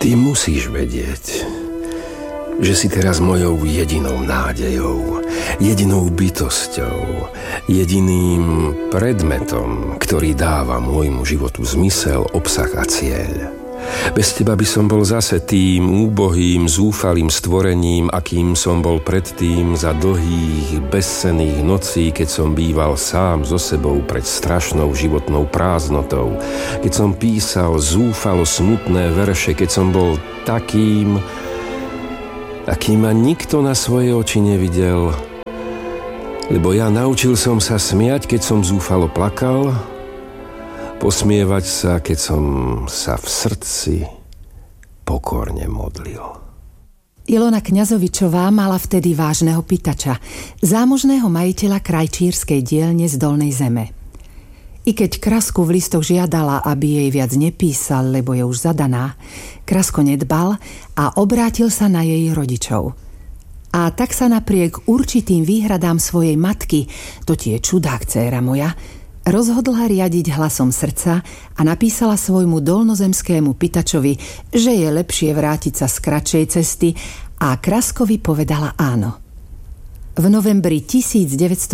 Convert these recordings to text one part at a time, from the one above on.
Ty musíš vedieť, že si teraz mojou jedinou nádejou, jedinou bytosťou, jediným predmetom, ktorý dáva môjmu životu zmysel, obsah a cieľ. Bez teba by som bol zase tým úbohým, zúfalým stvorením, akým som bol predtým za dlhých, bezcenných nocí, keď som býval sám so sebou pred strašnou životnou prázdnotou, keď som písal zúfalo smutné verše, keď som bol takým, akým ma nikto na svoje oči nevidel. Lebo ja naučil som sa smiať, keď som zúfalo plakal, posmievať sa, keď som sa v srdci pokorne modlil. Ilona Kňazovičová mala vtedy vážneho pýtača, zámožného majiteľa krajčírskej dielne z Dolnej Zeme. I keď Krasku v listoch žiadala, aby jej viac nepísal, lebo je už zadaná, Krasko nedbal a obrátil sa na jej rodičov. A tak sa napriek určitým výhradám svojej matky, to ti je čudák, dcéra moja, rozhodla riadiť hlasom srdca a napísala svojmu dolnozemskému pýtačovi, že je lepšie vrátiť sa z kratšej cesty, a Kraskovi povedala áno. V novembri 1912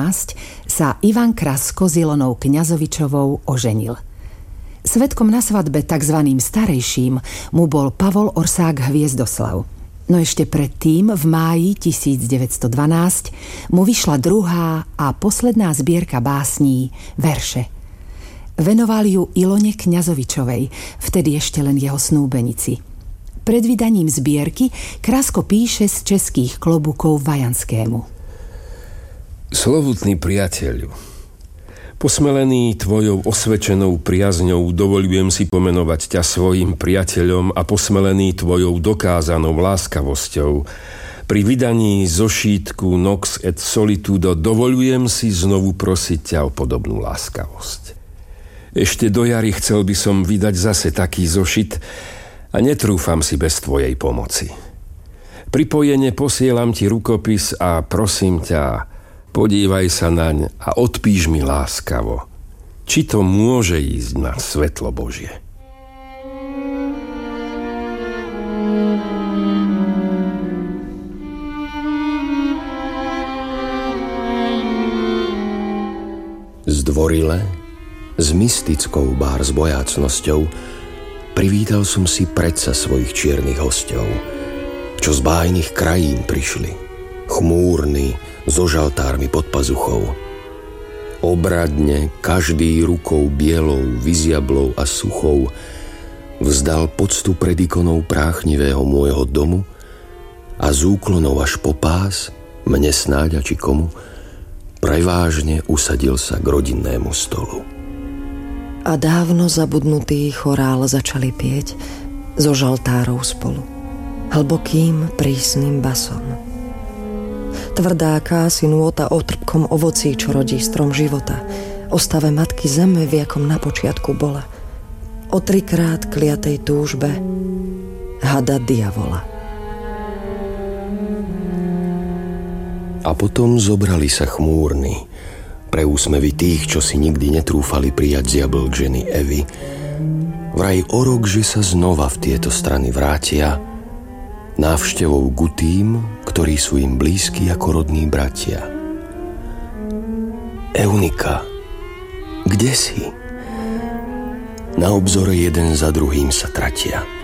sa Ivan Krasko s Ilonou Kňazovičovou oženil. Svedkom na svadbe takzvaným starejším mu bol Pavol Orsák Hviezdoslav. No ešte predtým, v máji 1912, mu vyšla druhá a posledná zbierka básní Verše. Venoval ju Ilone Kňazovičovej, vtedy ešte len jeho snúbenici. Pred vydaním zbierky Krasko píše z českých klobúkov Vajanskému. Slovutný priateľu, posmelený tvojou osvedčenou priazňou dovoľujem si pomenovať ťa svojim priateľom a posmelený tvojou dokázanou láskavosťou. Pri vydaní zošítku Nox et Solitudo dovoľujem si znovu prosiť ťa o podobnú láskavosť. Ešte do jary chcel by som vydať zase taký zošit a netrúfam si bez tvojej pomoci. Pripojene posielam ti rukopis a prosím ťa, podívaj sa naň a odpíš mi láskavo, či to môže ísť na svetlo Božie. Zdvorile, s mystickou bár s bojácnosťou, privítal som si predsa svojich čiernych hosťov, čo z bájnych krajín prišli, chmúrni, so žaltármi pod pazuchou. Obradne, každý rukou bielou, vyziablou a suchou vzdal poctu pred ikonou práchnivého môjho domu a z úklonov až po pás, mne snáď a či komu, prevážne usadil sa k rodinnému stolu. A dávno zabudnutý chorál začali pieť zo žaltárov spolu, hlbokým, prísnym basom. Tvrdá kási nôta o trpkom ovocí, čo rodí strom života, o stave matky zeme, v jakom na počiatku bola, o 3-krát kliatej túžbe hada diavola. A potom zobrali sa chmúrni, pre úsmevy tých, čo si nikdy netrúfali prijať z jablk ženy Evy, vraj o rok, že sa znova v tieto strany vrátia, návštevou ku tým, ktorí sú im blízki ako rodní bratia. Eunika, kde si? Na obzore jeden za druhým sa tratia.